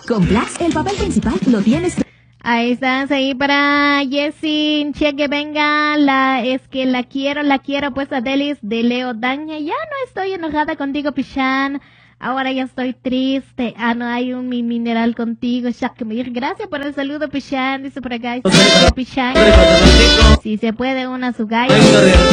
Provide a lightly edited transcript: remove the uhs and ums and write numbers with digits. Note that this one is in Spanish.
Con Black, el papel principal lo tienes. Ahí estás, ahí para Jessie, cheque, venga, es que la quiero, pues Adelis de Leo Daña, ya no estoy enojada contigo, Pichán, ahora ya estoy triste, no hay un mineral contigo, Shakmir, gracias por el saludo, Pichán, dice por acá, Pichán, si se puede una sugaya.